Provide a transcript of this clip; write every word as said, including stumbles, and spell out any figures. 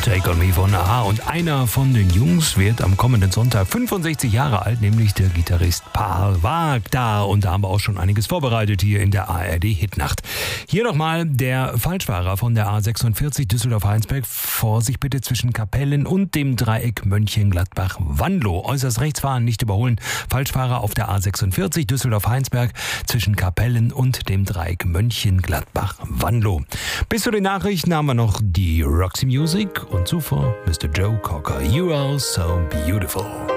Take on Me von A. Und einer von den Jungs wird am kommenden Sonntag fünfundsechzig Jahre alt, nämlich der Gitarrist Paul Wagda. Und da haben wir auch schon einiges vorbereitet hier in der A R D-Hitnacht. Hier nochmal der Falschfahrer von der A sechsundvierzig Düsseldorf-Heinsberg. Vorsicht bitte zwischen Kapellen und dem Dreieck Mönchengladbach-Wanlo. Äußerst rechts fahren, nicht überholen. Falschfahrer auf der A sechsundvierzig Düsseldorf-Heinsberg zwischen Kapellen und dem Dreieck Mönchengladbach-Wanlo. Bis zu den Nachrichten haben wir noch die Roxy Music und zuvor Mister Joe Cocker. You are so beautiful.